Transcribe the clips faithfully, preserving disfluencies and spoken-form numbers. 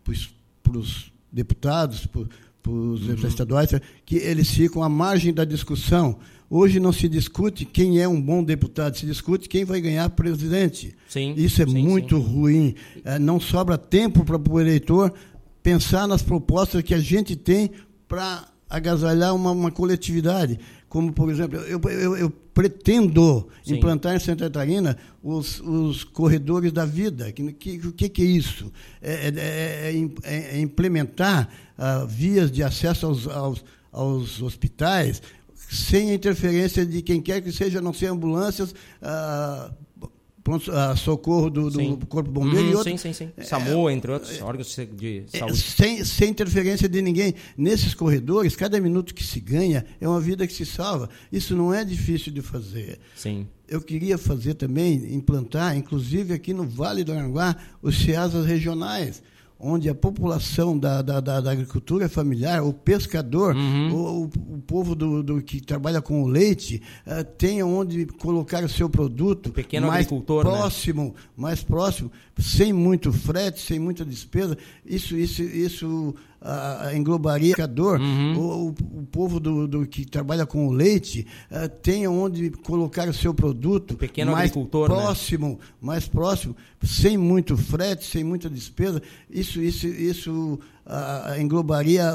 para os deputados, para os uhum. estaduais, que eles ficam à margem da discussão. Hoje não se discute quem é um bom deputado, se discute quem vai ganhar presidente. Sim, Isso é sim, muito sim. ruim. É, não sobra tempo para o eleitor pensar nas propostas que a gente tem para agasalhar uma, uma coletividade. Como, por exemplo, eu, eu, eu pretendo Sim. implantar em Santa Catarina os, os corredores da vida. O que, que, que é isso? É, é, é, é implementar uh, vias de acesso aos, aos, aos hospitais sem a interferência de quem quer que seja, a não ser ambulâncias, uh, pronto, uh, socorro do, do Corpo Bombeiro uhum, e outros. Sim, sim, sim. SAMU, é, entre outros é, órgãos de saúde. É, sem, sem interferência de ninguém. Nesses corredores, cada minuto que se ganha é uma vida que se salva. Isso não é difícil de fazer. Sim. Eu queria fazer também, implantar, inclusive aqui no Vale do Aranguá, os CEASAs regionais, onde a população da, da, da, da agricultura familiar, o pescador, uhum. o, o povo do, do, que trabalha com o leite, uh, tenha onde colocar o seu produto o pequeno mais agricultor, próximo, né? mais próximo, sem muito frete, sem muita despesa. Isso, isso, isso uh, englobaria o pescador, uhum. o, o, o povo do, do, que trabalha com o leite, uh, tenha onde colocar o seu produto o pequeno mais agricultor, próximo, né? mais próximo, sem muito frete, sem muita despesa. Isso, isso, isso uh, englobaria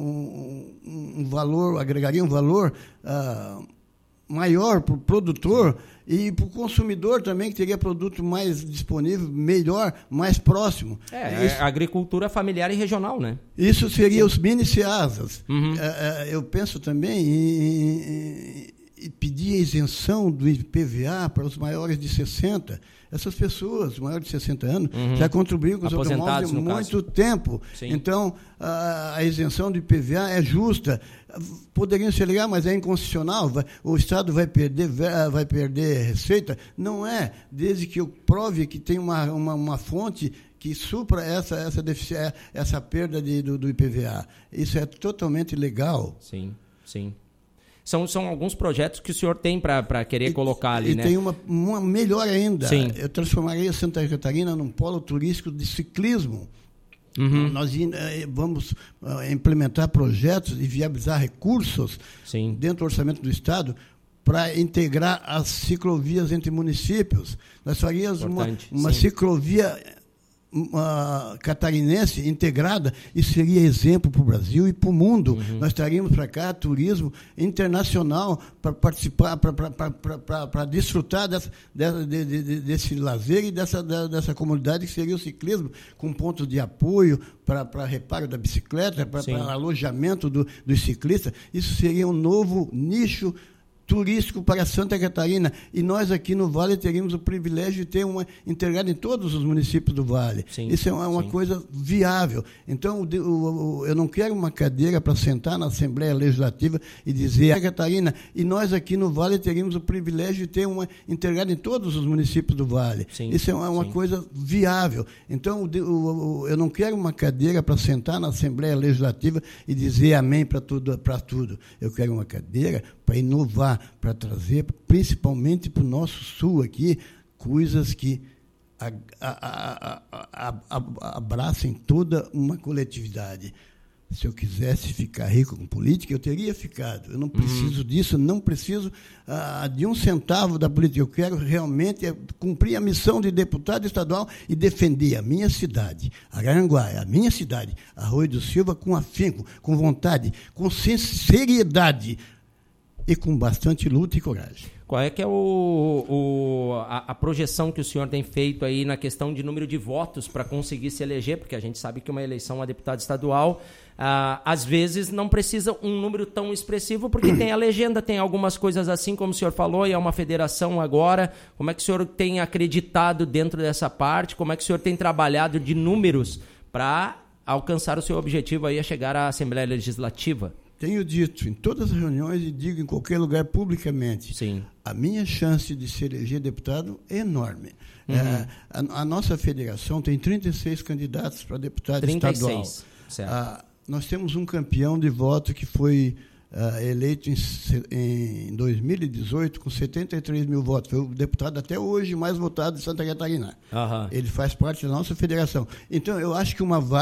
um, um valor, agregaria um valor uh, maior para o produtor e para o consumidor também, que teria produto mais disponível, melhor, mais próximo. É, isso, a agricultura familiar e regional, né? Isso seria Sim. os mini CEASAs. Uhum. Uh, uh, eu penso também em, em, em pedir a isenção do I P V A para os maiores de sessenta. Essas pessoas, maiores de sessenta anos, uhum. já contribuíram com os automóveis há muito caso. tempo. Sim. Então, a, a isenção do I P V A é justa. Poderiam se ligar, mas é inconstitucional. Vai, o Estado vai perder, vai perder receita. Não é, desde que eu prove que tem uma, uma, uma fonte que supra essa, essa, defici- essa perda de, do, do I P V A. Isso é totalmente legal. Sim, sim. São, são alguns projetos que o senhor tem para querer e, colocar ali, e né? E tem uma, uma melhor ainda. Sim. Eu transformaria Santa Catarina num polo turístico de ciclismo. Uhum. Nós vamos implementar projetos e viabilizar recursos Sim. dentro do orçamento do Estado para integrar as ciclovias entre municípios. Nós faríamos uma, uma ciclovia uma catarinense integrada e seria exemplo para o Brasil e para o mundo. Uhum. Nós traríamos para cá turismo internacional para participar, para desfrutar dessa, de, de, de, desse lazer e dessa, dessa comunidade que seria o ciclismo, com pontos de apoio para reparo da bicicleta, para alojamento do, dos ciclistas. Isso seria um novo nicho turístico para Santa Catarina, e nós aqui no Vale teríamos o privilégio de ter uma integrada em todos os municípios do Vale. Sim, Isso é uma, uma coisa viável. Então, o, o, eu não quero uma cadeira para sentar na Assembleia Legislativa e dizer, Santa Catarina, e nós aqui no Vale teríamos o privilégio de ter uma integrada em todos os municípios do Vale. Sim, Isso é uma, uma coisa viável. Então, o, o, eu não quero uma cadeira para sentar na Assembleia Legislativa e dizer amém para tudo, para tudo. Eu quero uma cadeira para inovar, para trazer, principalmente para o nosso sul aqui, coisas que a, a, a, a, abracem toda uma coletividade. Se eu quisesse ficar rico com política, eu teria ficado. Eu não preciso uhum. disso, não preciso uh, de um centavo da política. Eu quero realmente cumprir a missão de deputado estadual e defender a minha cidade, Araranguá, a minha cidade, Arroio do Silva, com afinco, com vontade, com sinceridade, e com bastante luta e coragem. Qual é que é o, o, a, a projeção que o senhor tem feito aí na questão de número de votos para conseguir se eleger? Porque a gente sabe que uma eleição a deputado estadual, ah, às vezes, não precisa um número tão expressivo, porque tem a legenda, tem algumas coisas assim, como o senhor falou, e é uma federação agora. Como é que o senhor tem acreditado dentro dessa parte? Como é que o senhor tem trabalhado de números para alcançar o seu objetivo aí, a chegar à Assembleia Legislativa? Tenho dito em todas as reuniões e digo em qualquer lugar publicamente, Sim. a minha chance de se eleger deputado é enorme. Uhum. É, a, a nossa federação tem trinta e seis candidatos para deputado trinta e seis. estadual. Certo. Ah, nós temos um campeão de voto que foi ah, eleito em, em dois mil e dezoito com setenta e três mil votos. Foi o deputado até hoje mais votado de Santa Catarina. Uhum. Ele faz parte da nossa federação. Então, eu acho que uma